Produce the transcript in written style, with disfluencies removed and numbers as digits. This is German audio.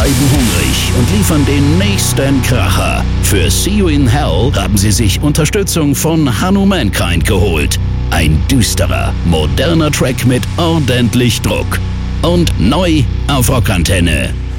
bleiben hungrig und liefern den nächsten Kracher. Für See You in Hell haben sie sich Unterstützung von Hanumankind geholt. Ein düsterer, moderner Track mit ordentlich Druck. Und neu auf Rockantenne.